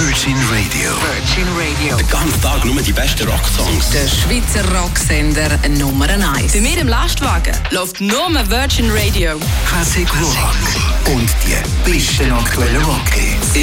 Virgin Radio. Virgin Radio. Den ganzen Tag nur die besten Rocksongs. Der Schweizer Rocksender Nummer 1. Bei mir im Lastwagen läuft nur Virgin Radio. Classic Rock. Und die besten aktuellen Rockhits.